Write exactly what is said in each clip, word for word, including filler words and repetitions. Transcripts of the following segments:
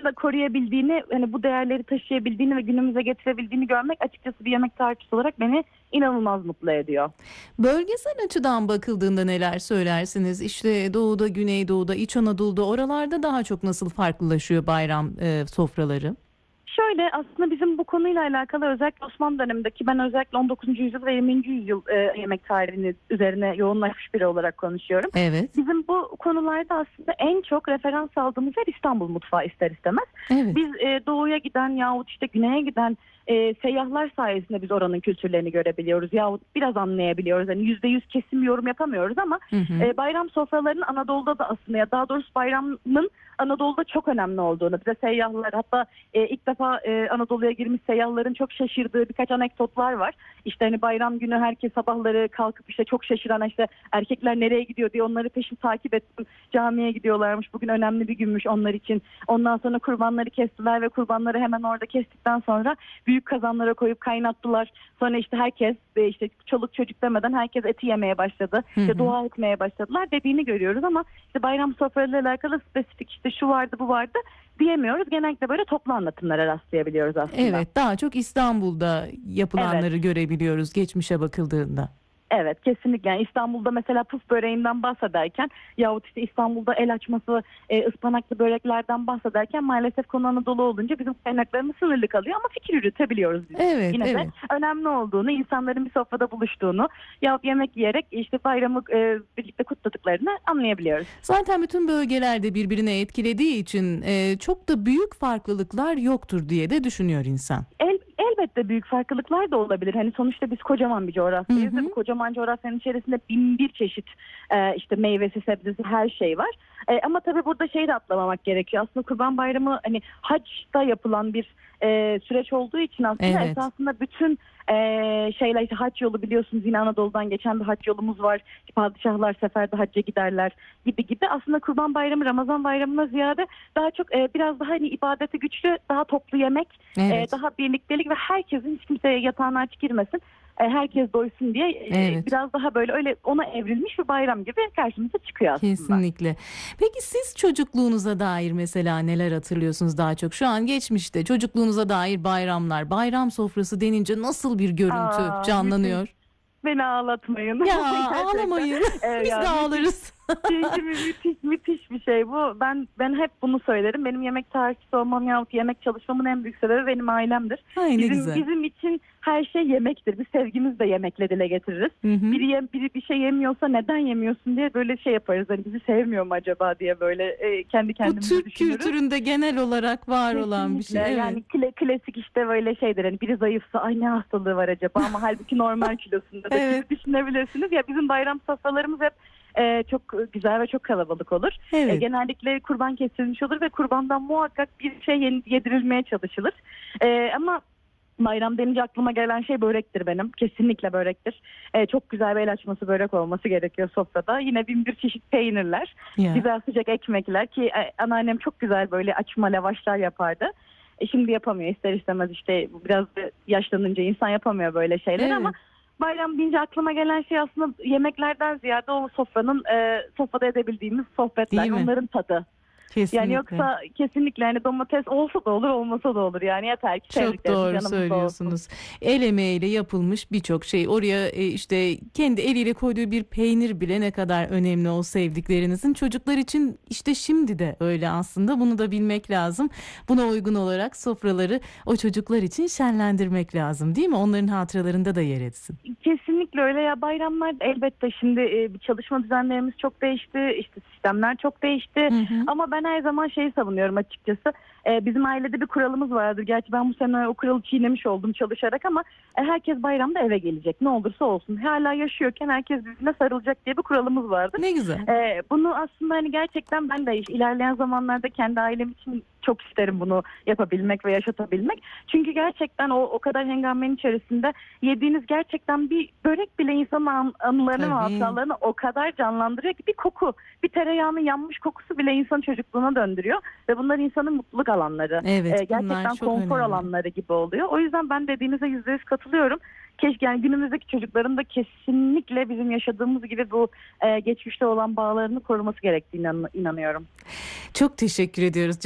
da koruyabildiğini, hani bu değerleri taşıyabildiğini ve günümüze getirebildiğini görmek açıkçası bir yemek tarihçisi olarak beni inanılmaz mutlu ediyor. Bölgesel açıdan bakıldığında neler söylersiniz? İşte Doğu'da, Güneydoğu'da, İç Anadolu'da, oralarda daha çok nasıl farklılaşıyor bayram e, sofraları? Şöyle, aslında bizim bu konuyla alakalı özellikle Osmanlı dönemindeki, ben özellikle on dokuzuncu yüzyıl ve yirminci yüzyıl e, yemek tarihini üzerine yoğunlaşmış biri olarak konuşuyorum. Evet. Bizim bu konularda aslında en çok referans aldığımız yer İstanbul mutfağı ister istemez. Evet. Biz e, doğuya giden yahut işte güneye giden e, seyyahlar sayesinde biz oranın kültürlerini görebiliyoruz yahut biraz anlayabiliyoruz. Yani yüzde yüz kesin bir yorum yapamıyoruz ama Hı hı. e, bayram sofralarının Anadolu'da da aslında, ya daha doğrusu bayramın Anadolu'da çok önemli olduğunu, bize seyyahlar, hatta e, ilk defa e, Anadolu'ya girmiş seyyahların çok şaşırdığı birkaç anekdotlar var. İşte hani bayram günü herkes sabahları kalkıp işte çok şaşıran, işte erkekler nereye gidiyor diye onları peşin takip ettim. Camiye gidiyorlarmış. Bugün önemli bir günmüş onlar için. Ondan sonra kurbanları kestiler ve kurbanları hemen orada kestikten sonra büyük kazanlara koyup kaynattılar. Sonra işte herkes, işte çoluk çocuk demeden herkes eti yemeye başladı. Hı hı. İşte dua etmeye başladılar dediğini görüyoruz ama işte bayram sofralarıyla alakalı spesifik işte şu vardı bu vardı diyemiyoruz. Genellikle böyle toplu anlatımlara rastlayabiliyoruz aslında. Evet, daha çok İstanbul'da yapılanları Evet. görebiliyoruz geçmişe bakıldığında. Evet, kesinlikle. Yani İstanbul'da mesela puf böreğinden bahsederken yahut işte İstanbul'da el açması e, ıspanaklı böreklerden bahsederken maalesef konu Anadolu olunca bizim kaynaklarımız sınırlı kalıyor ama fikir yürütebiliyoruz biz. Evet, Yine evet. de önemli olduğunu, insanların bir sofrada buluştuğunu yahut yemek yiyerek işte bayramı e, birlikte kutladıklarını anlayabiliyoruz. Zaten bütün bölgelerde birbirine etkilediği için e, çok da büyük farklılıklar yoktur diye de düşünüyor insan. El, elbette büyük farklılıklar da olabilir. Hani sonuçta biz kocaman bir coğrafyayız Hı hı. ve bu kocaman coğrafyanın içerisinde bin bir çeşit e, işte meyvesi, sebzesi, her şey var. E, ama tabii burada şeyi de atlamamak gerekiyor. Aslında Kurban Bayramı hani Haç'ta yapılan bir e, süreç olduğu için aslında Evet. esasında bütün e, şeyler, işte hac yolu biliyorsunuz, yine Anadolu'dan geçen bir hac yolumuz var. Padişahlar seferde hacca giderler gibi gibi. Aslında Kurban Bayramı Ramazan Bayramı'na ziyade daha çok e, biraz daha hani ibadeti güçlü, daha toplu yemek, Evet. e, daha birliktelik ve herkesin, hiç kimseye yatağına aç girmesin, e, herkes doysun diye e, Evet. biraz daha böyle öyle ona evrilmiş bir bayram gibi karşımıza çıkıyor aslında. Kesinlikle. Peki siz çocukluğunuza dair mesela neler hatırlıyorsunuz daha çok? Şu an geçmişte çocukluğunuza dair bayramlar, bayram sofrası denince nasıl bir görüntü Aa, müthiş. canlanıyor? Beni ağlatmayın. Ya Gerçekten. ağlamayın. Ee, Biz ya de müthiş. ağlarız. Çünkü müthiş müthiş bir şey bu. Ben ben hep bunu söylerim. Benim yemek tarihçisi olmam yahut yemek çalışmamın en büyük sebebi benim ailemdir. Ay ne Bizim güzel. bizim için her şey yemektir. Biz sevgimizi de yemekle dile getiririz. Hı hı. Biri yem, biri bir şey yemiyorsa neden yemiyorsun diye böyle şey yaparız. Hani bizi sevmiyor mu acaba diye böyle e, kendi Bu kendimize Türk düşünürüz. kültüründe genel olarak var olan bir Kesinlikle. şey. Evet. Yani kla- klasik işte böyle şeydir. Hani biri zayıfsa ay ne hastalığı var acaba ama halbuki normal kilosunda da Evet. gibi düşünebilirsiniz. Ya bizim bayram sofralarımız hep e, çok güzel ve çok kalabalık olur. E, Evet. genellikle kurban kesilmiş olur ve kurbandan muhakkak bir şey yedirilmeye çalışılır. E, ama bayram denince aklıma gelen şey börektir benim. Kesinlikle börektir. Ee, çok güzel bir el açması börek olması gerekiyor sofrada. Yine bin bir çeşit peynirler, Ya. güzel sıcak ekmekler ki e, anneannem çok güzel böyle açma lavaşlar yapardı. E, şimdi yapamıyor ister istemez, işte biraz da yaşlanınca insan yapamıyor böyle şeyler ama Evet. bayram deyince aklıma gelen şey aslında yemeklerden ziyade o sofranın e, sofrada edebildiğimiz sohbetler, Değil mi? onların tadı. Yani Kesinlikle. yoksa kesinlikle hani domates olsa da olur, olmasa da olur, yani yeter ki Çok sevdiklerimiz doğru yanımızda olsun. söylüyorsunuz. El emeğiyle yapılmış birçok şey. Oraya e, işte kendi eliyle koyduğu bir peynir bile ne kadar önemli o sevdiklerinizin. Çocuklar için işte şimdi de öyle aslında. Bunu da bilmek lazım. Buna uygun olarak sofraları o çocuklar için şenlendirmek lazım, değil mi? Onların hatıralarında da yer etsin. Kesinlikle öyle ya, bayramlar elbette şimdi e, çalışma düzenlerimiz çok değişti, işte sistemler çok değişti Hı hı. ama ben her zaman şeyi savunuyorum açıkçası. E, bizim ailede bir kuralımız vardır, gerçi ben bu sene o kuralı çiğnemiş oldum çalışarak ama e, herkes bayramda eve gelecek, ne olursa olsun, hala yaşıyorken herkes birbirine sarılacak diye bir kuralımız vardır. Ne güzel. E, bunu aslında hani gerçekten ben de ilerleyen zamanlarda kendi ailem için çok isterim bunu yapabilmek ve yaşatabilmek. Çünkü gerçekten o o kadar hengamenin içerisinde yediğiniz gerçekten bir börek bile insanın an, anılarını ve Tabii. hatıralarını o kadar canlandırıyor ki, bir koku, bir tereyağının yanmış kokusu bile insanın çocukluğuna döndürüyor ve bunlar insanın mutluluk alanları. Evet, Ee, bunlar gerçekten çok konfor önemli. alanları gibi oluyor. O yüzden ben dediğinize yüzde yüz katılıyorum. Keşke yani günümüzdeki çocukların da kesinlikle bizim yaşadığımız gibi bu e, geçmişte olan bağlarını koruması gerektiğine inan- inanıyorum. Çok teşekkür ediyoruz Ceren Boz.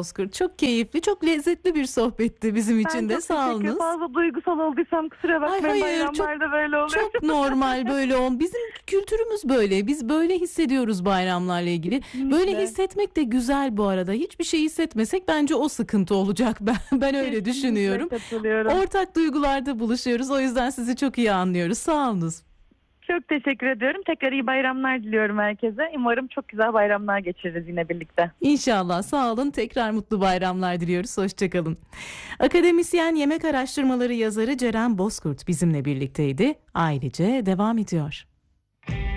Bozkurt. Çok keyifli, çok lezzetli bir sohbetti bizim için Ben de. çok Sağ teşekkür olunuz. ederim. Fazla duygusal olduysam kusura Ay bakmayın. hayır, çok Bayramlarda böyle oluyor. çok normal böyle on. Bizim kültürümüz böyle. Biz böyle hissediyoruz bayramlarla ilgili. Böyle Kesinlikle. hissetmek de güzel bu arada. Hiçbir şey hissetmesek bence o sıkıntı olacak. Ben ben öyle Kesinlikle düşünüyorum. katılıyorum. Ortak duygularda buluşuyoruz. O yüzden sizi çok iyi anlıyoruz. Sağ olunuz. Çok teşekkür ediyorum. Tekrar iyi bayramlar diliyorum herkese. Umarım çok güzel bayramlar geçiririz yine birlikte. İnşallah. Sağ olun. Tekrar mutlu bayramlar diliyoruz. Hoşçakalın. Akademisyen, yemek araştırmaları yazarı Ceren Bozkurt bizimle birlikteydi. Ailece devam ediyor.